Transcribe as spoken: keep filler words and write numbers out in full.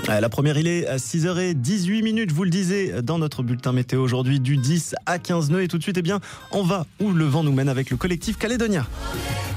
La première, il est à six heures dix-huit minutes, vous le disiez, dans notre bulletin météo aujourd'hui du dix à quinze nœuds. Et tout de suite, eh bien, on va où le vent nous mène avec le collectif Calédonia.